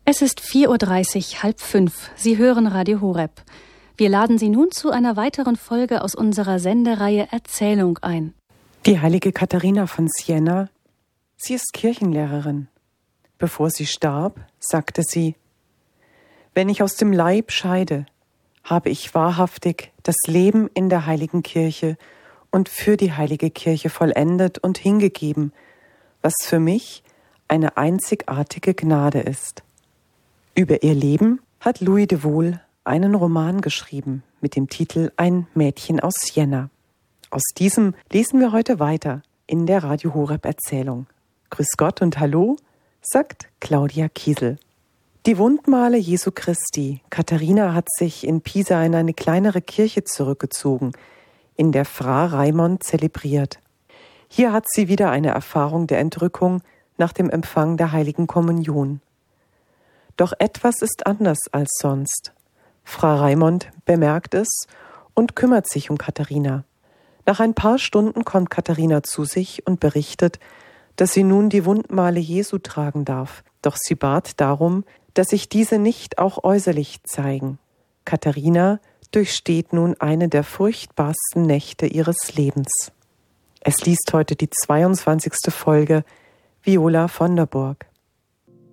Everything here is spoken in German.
Es ist 4:30 Uhr, 4:30. Sie hören Radio Horeb. Wir laden Sie nun zu einer weiteren Folge aus unserer Sendereihe Erzählung ein. Die heilige Katharina von Siena, sie ist Kirchenlehrerin. Bevor sie starb, sagte sie: Wenn ich aus dem Leib scheide, habe ich wahrhaftig das Leben in der heiligen Kirche und für die heilige Kirche vollendet und hingegeben, was für mich eine einzigartige Gnade ist. Über ihr Leben hat Louis de Wohl einen Roman geschrieben mit dem Titel Ein Mädchen aus Siena. Aus diesem lesen wir heute weiter in der Radio Horeb Erzählung. Grüß Gott und Hallo, sagt Claudia Kiesel. Die Wundmale Jesu Christi, Katharina, hat sich in Pisa in eine kleinere Kirche zurückgezogen, in der Fra Raimond zelebriert. Hier hat sie wieder eine Erfahrung der Entrückung nach dem Empfang der Heiligen Kommunion. Doch etwas ist anders als sonst. Fra Raimond bemerkt es und kümmert sich um Katharina. Nach ein paar Stunden kommt Katharina zu sich und berichtet, dass sie nun die Wundmale Jesu tragen darf. Doch sie bat darum, dass sich diese nicht auch äußerlich zeigen. Katharina durchsteht nun eine der furchtbarsten Nächte ihres Lebens. Es liest heute die 22. Folge Viola von der Burg.